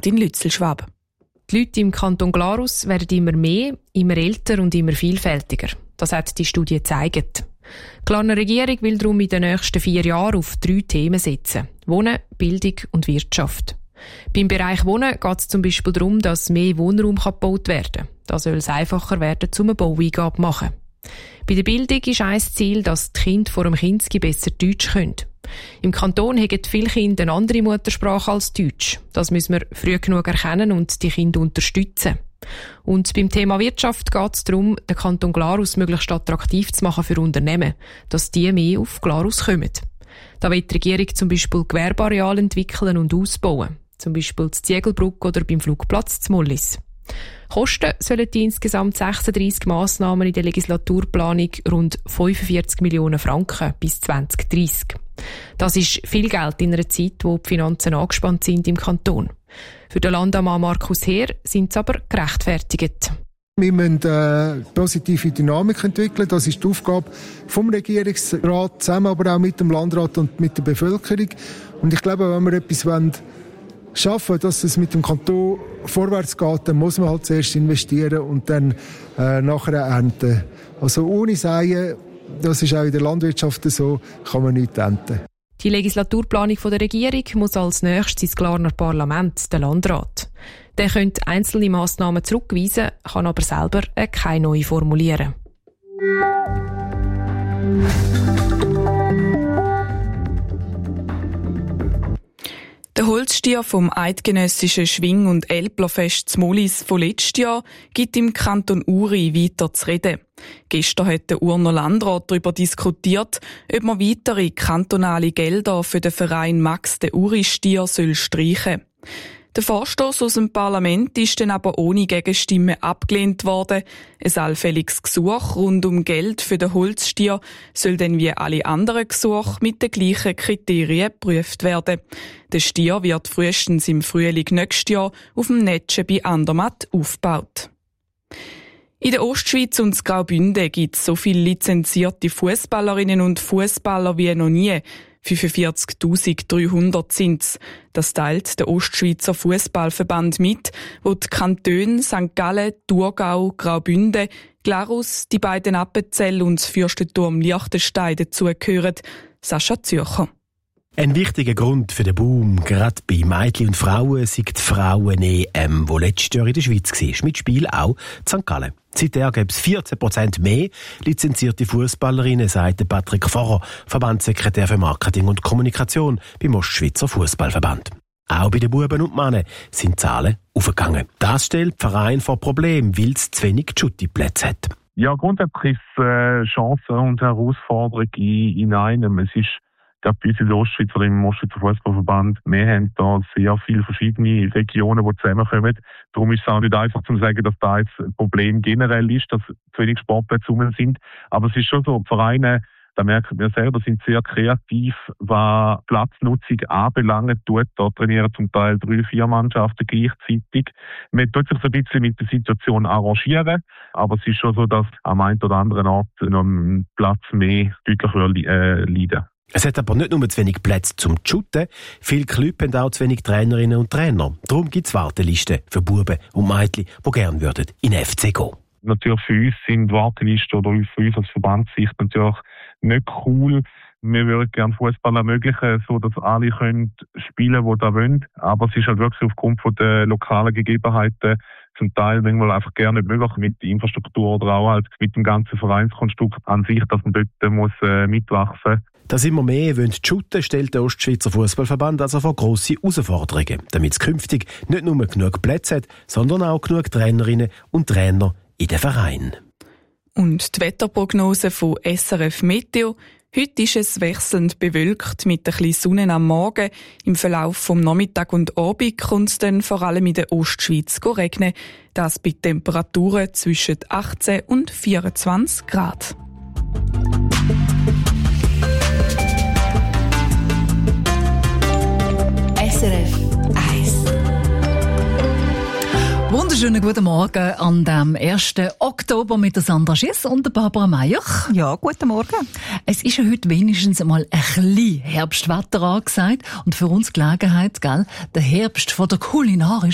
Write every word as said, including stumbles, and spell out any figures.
Martin Lützelschwab. Die Leute im Kanton Glarus werden immer mehr, immer älter und immer vielfältiger. Das hat die Studie gezeigt. Die Glarner Regierung will darum in den nächsten vier Jahren auf drei Themen setzen: Wohnen, Bildung und Wirtschaft. Beim Bereich Wohnen geht es zum Beispiel darum, dass mehr Wohnraum gebaut werden kann. Da soll es einfacher werden, zum eine Baueingabe zu machen. Bei der Bildung ist ein Ziel, dass die Kinder vor dem Kinski besser Deutsch können. Im Kanton haben viele Kinder eine andere Muttersprache als Deutsch. Das müssen wir früh genug erkennen und die Kinder unterstützen. Und beim Thema Wirtschaft geht es darum, den Kanton Glarus möglichst attraktiv zu machen für Unternehmen, dass die mehr auf Glarus kommen. Da will die Regierung zum Beispiel Gewerbeareale entwickeln und ausbauen. Zum Beispiel die Ziegelbrücke oder beim Flugplatz zu Mollis. Kosten sollen die insgesamt sechsunddreissig Massnahmen in der Legislaturplanung rund fünfundvierzig Millionen Franken bis zwanzig dreissig. Das ist viel Geld in einer Zeit, wo die Finanzen angespannt sind im Kanton. Für den Landamann Markus Heer sind sie aber gerechtfertigt. Wir müssen eine positive Dynamik entwickeln. Das ist die Aufgabe vom Regierungsrat, zusammen aber auch mit dem Landrat und mit der Bevölkerung. Und ich glaube, wenn wir etwas wollen, schaffen, dass es mit dem Kanton vorwärts geht, dann muss man halt zuerst investieren und dann äh, nachher ernten. Also ohne Säen, das ist auch in der Landwirtschaft so, kann man nichts ernten. Die Legislaturplanung der Regierung muss als nächstes ins Glarner Parlament, der Landrat. Der könnte einzelne Massnahmen zurückweisen, kann aber selber keine neue formulieren. Der Holzstier vom eidgenössischen Schwing- und Elblerfest zu Mollis von letztes Jahr gibt im Kanton Uri weiter zu reden. Gestern hat der Urner Landrat darüber diskutiert, ob man weitere kantonale Gelder für den Verein Max der Uri-Stier soll streichen. Der Vorstoss aus dem Parlament ist dann aber ohne Gegenstimme abgelehnt worden. Ein allfälliges Gesuch rund um Geld für den Holzstier soll dann wie alle anderen Gesuche mit den gleichen Kriterien geprüft werden. Der Stier wird frühestens im Frühling nächstes Jahr auf dem Netschen bei Andermatt aufgebaut. In der Ostschweiz und in Graubünden gibt es so viele lizenzierte Fußballerinnen und Fußballer wie noch nie. fünfundvierzigtausenddreihundert sind es. Das teilt der Ostschweizer Fußballverband mit, wo die Kantone Sankt Gallen, Thurgau, Graubünden, Glarus, die beiden Appenzell und das Fürstentum Liechtenstein dazugehören. Sascha Zürcher. Ein wichtiger Grund für den Boom, gerade bei Mädchen und Frauen, sind die Frauen-E M, die letztes Jahr in der Schweiz war. Mit Spiel auch in Sankt Gallen. Seither gäbe es vierzehn Prozent mehr lizenzierte Fußballerinnen, sagt Patrick Pfarrer, Verbandssekretär für Marketing und Kommunikation beim Ostschweizer Fußballverband. Auch bei den Buben und Männern sind die Zahlen aufgegangen. Das stellt die Verein vor Problem, weil es zu wenig Schuttiplätze hat. Ja, grundsätzlich ist es äh, Chancen und Herausforderung in, in einem. Es ist gerade bei uns in der Ostschweiz oder im Ostschweizer Fußballverband, wir haben da sehr viele verschiedene Regionen, die zusammenkommen. Darum ist es auch nicht einfach zu sagen, dass da jetzt ein Problem generell ist, dass zu wenig Sportplätze rum sind. Aber es ist schon so, die Vereine, da merken wir selber, sind sehr kreativ, was Platznutzung anbelangt. Tut, da trainieren zum Teil drei, vier Mannschaften gleichzeitig. Man tut sich so ein bisschen mit der Situation arrangieren, aber es ist schon so, dass am einen oder anderen Ort noch ein Platz mehr deutlich äh, leiden. Es hat aber nicht nur zu wenig Plätze zum Shooten, viele Clubs haben auch zu wenig Trainerinnen und Trainer. Darum gibt es Wartelisten für Buben und Mädchen, die gerne würden in den F C gehen. Natürlich für uns sind Wartelisten oder für uns als Verbandssicht natürlich nicht cool. Wir würden gerne Fußball ermöglichen, so dass alle können spielen, die da wollen. Aber es ist halt wirklich aufgrund von der lokalen Gegebenheiten zum Teil manchmal einfach gerne nicht möglich mit der Infrastruktur oder auch halt mit dem ganzen Vereinskonstrukt an sich, dass man dort muss äh, mitwachsen. Dass immer mehr wollen shooten, stellt der Ostschweizer Fußballverband also vor grosse Herausforderungen, damit es künftig nicht nur genug Plätze hat, sondern auch genug Trainerinnen und Trainer in den Vereinen. Und die Wetterprognose von S R F Meteo. Heute ist es wechselnd bewölkt mit ein bisschen Sonne am Morgen. Im Verlauf vom Nachmittag und Abend kommt es dann vor allem in der Ostschweiz regnen. Das bei Temperaturen zwischen achtzehn und vierundzwanzig Grad. S R F eins. Wunderschönen guten Morgen an dem ersten Oktober mit der Sandra Schiss und der Barbara Meier. Ja, guten Morgen. Es ist ja heute wenigstens mal ein bisschen Herbstwetter angesagt und für uns Gelegenheit, gell, den Herbst von der kulinarischen